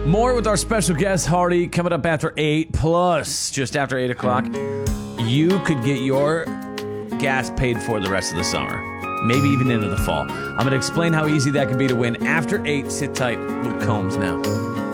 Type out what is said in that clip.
More with our special guest, Hardy, coming up after 8, plus just after 8 o'clock. You could get your gas paid for the rest of the summer, maybe even into the fall. I'm going to explain how easy that can be to win after 8. Sit tight. Luke Combs now.